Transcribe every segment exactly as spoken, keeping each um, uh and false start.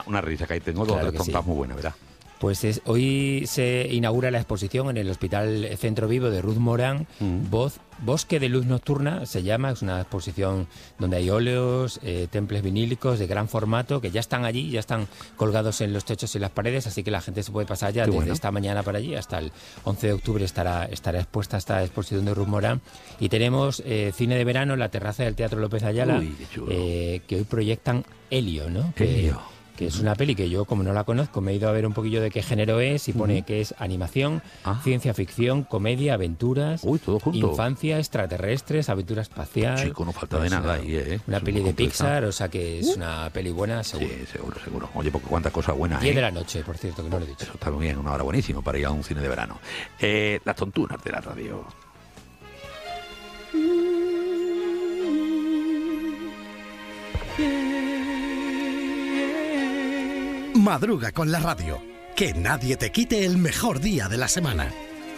una risa que ahí tengo, dos Claro tres que tontas sí. muy buenas, ¿verdad? Pues es, hoy se inaugura la exposición en el Hospital Centro Vivo de Ruth Morán, Mm. Voz, Bosque de Luz Nocturna se llama, es una exposición donde hay óleos, eh, temples vinílicos de gran formato que ya están allí, ya están colgados en los techos y las paredes, así que la gente se puede pasar ya Qué desde bueno. esta mañana para allí hasta el once de octubre estará, estará expuesta esta exposición de Ruth Morán. Y tenemos eh, cine de verano en la terraza del Teatro López Ayala, Uy, qué chulo. eh, que hoy proyectan Helio, ¿no? Que, Helio. que es una peli que yo, como no la conozco, me he ido a ver un poquillo de qué género es y pone Ujú. que es animación, Ah. ciencia ficción, comedia, aventuras, Uy, todo junto. infancia, extraterrestres, aventura espacial. Chico, no falta de Pues, nada una- ahí, ¿eh? Una Es peli muy de completa. Pixar, o sea que es una peli buena, seguro. Sí, seguro, seguro. Oye, porque cuántas cosas buenas, diez ¿eh? de la noche, por cierto, que no lo he dicho. Eso está muy bien, una hora buenísima para ir a un cine de verano. Eh, las tontunas de la radio. Madruga con la radio. Que nadie te quite el mejor día de la semana.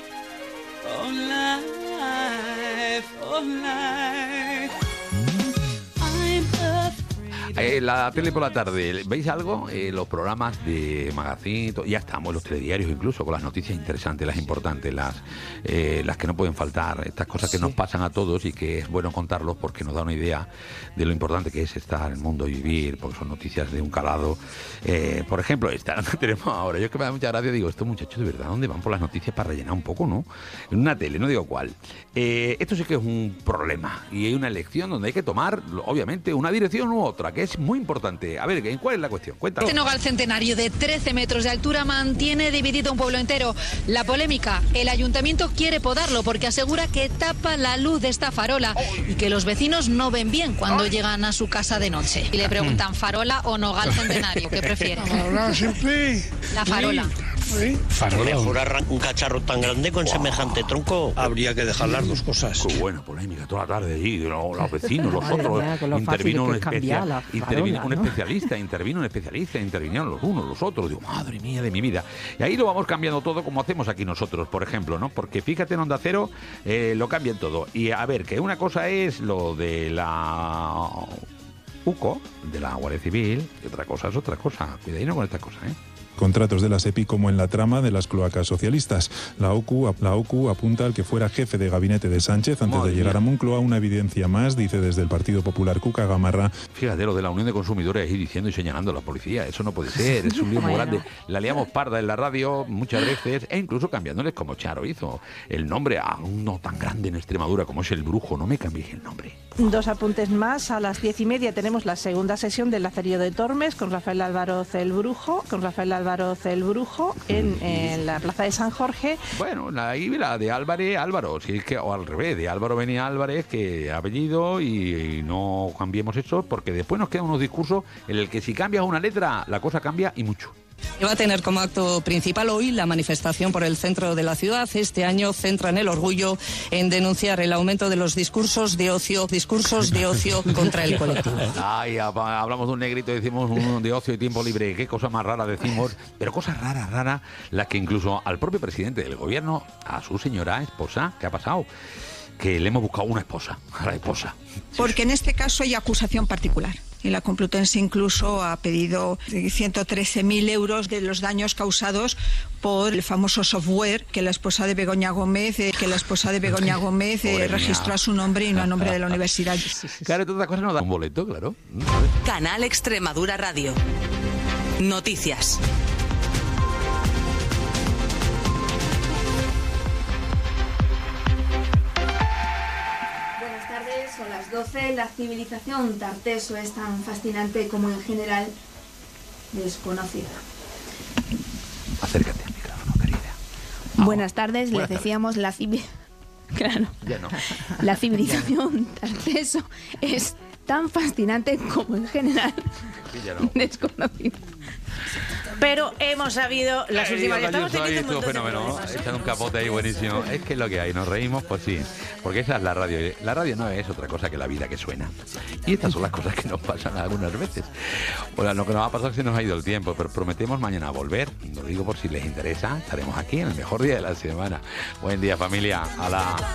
Eh, la tele por la tarde, ¿veis algo? Eh, los programas de magazine, to- ya estamos, los telediarios incluso, con las noticias interesantes, las importantes, las, eh, las que no pueden faltar, estas cosas que Sí. nos pasan a todos y que es bueno contarlos porque nos da una idea de lo importante que es estar en el mundo y vivir, porque son noticias de un calado. Eh, por ejemplo, esta que tenemos ahora, yo es que me da mucha gracia, digo, estos muchachos de verdad, ¿dónde van por las noticias para rellenar un poco, no? En una tele, no digo cuál. Eh, esto sí que es un problema y hay una elección donde hay que tomar, obviamente, una dirección u otra, que es muy importante. A ver, ¿cuál es la cuestión? Cuéntanos. Este nogal centenario de trece metros de altura mantiene dividido un pueblo entero. La polémica, el ayuntamiento quiere podarlo porque asegura que tapa la luz de esta farola y que los vecinos no ven bien cuando llegan a su casa de noche. Y le preguntan, ¿farola o nogal centenario? ¿Qué prefieren? Ahora siempre. La farola. Sí. Mejor arranca un cacharro tan grande con semejante tronco. Habría que dejar las dos cosas. Qué buena polémica toda la tarde allí, los, los vecinos, los Madre otros. mía, con lo Intervino fácil un, que es cambiar especia- la intervino farola, un ¿no? especialista, intervino un especialista, intervinieron los unos, los otros. Digo, madre mía de mi vida. Y ahí lo vamos cambiando todo como hacemos aquí nosotros, por ejemplo, ¿no? Porque fíjate, en Onda Cero eh, lo cambian todo. Y a ver, que una cosa es lo de la U C O, de la Guardia Civil, y otra cosa es otra cosa. Cuidadino con estas cosas, ¿eh? Contratos de la SEPI como en la trama de las cloacas socialistas. La O C U, la O C U apunta al que fuera jefe de gabinete de Sánchez antes Madre de llegar mía. a Moncloa. Una evidencia más, dice desde el Partido Popular Cuca Gamarra. Fíjate lo de la Unión de Consumidores ahí diciendo y señalando a la policía. Eso no puede ser, es un lío muy Bueno. grande. La liamos parda en la radio muchas veces e incluso cambiándoles como Charo hizo el nombre a uno tan grande en Extremadura como es el Brujo. No me cambiéis el nombre. Dos apuntes más. A las diez y media tenemos la segunda sesión del Lazarillo de Tormes con Rafael Álvaro el Brujo, con Rafael Álvaro el Brujo en, en la Plaza de San Jorge. Bueno, ahí la de Álvarez, Álvaro, si es que, o al revés, de Álvaro venía Álvarez, que apellido, y, y no cambiemos eso, porque después nos quedan unos discursos en el que si cambias una letra, la cosa cambia y mucho. Va a tener como acto principal hoy la manifestación por el centro de la ciudad. Este año centran el orgullo en denunciar el aumento de los discursos de ocio, discursos de ocio contra el colectivo. Ay, hab- hablamos de un negrito y decimos un de ocio y tiempo libre. Qué cosa más rara decimos, pero cosas raras, raras, las que incluso al propio presidente del gobierno, a su señora esposa, ¿qué ha pasado? Que le hemos buscado una esposa, a la esposa. Porque en este caso hay acusación particular. Y la Complutense incluso ha pedido ciento trece mil euros de los daños causados por el famoso software que la esposa de Begoña Gómez, eh, que la esposa de Begoña Gómez eh, Pobre mía. registró a su nombre y no a nombre de la universidad. Claro, todas las cosas nos dan un boleto, claro. Canal Extremadura Radio. Noticias. Buenas tardes, son las doce. La civilización tarteso es tan fascinante como en general desconocida. Acércate al micrófono, querida. Buenas tardes, Buenas les decíamos la civil... Claro. Ya no. La civilización tarteso es tan fascinante como en general Ya no. desconocida. Pero hemos sabido las Ay, últimas... Dios, Estamos Ayuso, ahí teniendo un estuvo montón de fenómeno. problemas, ¿eh? Echan un capote ahí buenísimo. Es que es lo que hay, nos reímos, pues sí. Porque esa es la radio. La radio no es otra cosa que la vida que suena. Y estas son las cosas que nos pasan algunas veces. Bueno, lo que nos va a pasar es que se nos ha ido el tiempo, pero prometemos mañana volver. Lo digo por si les interesa. Estaremos aquí en el mejor día de la semana. Buen día, familia. A la...